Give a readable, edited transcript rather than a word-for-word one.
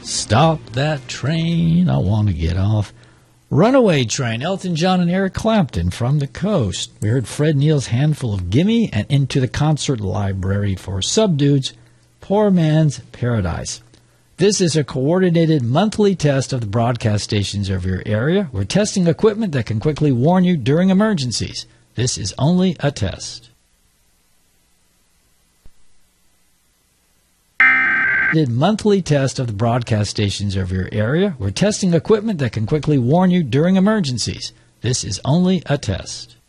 Stop that train, I want to get off. Runaway Train, Elton John and Eric Clapton from the Coast. We heard Fred Neil's Handful of Gimme and Into the Concert Library for Subdudes, Poor Man's Paradise. This is a coordinated monthly test of the broadcast stations of your area. We're testing equipment that can quickly warn you during emergencies. This is only a test. Monthly test of the broadcast stations of your area. We're testing equipment that can quickly warn you during emergencies. This is only a test.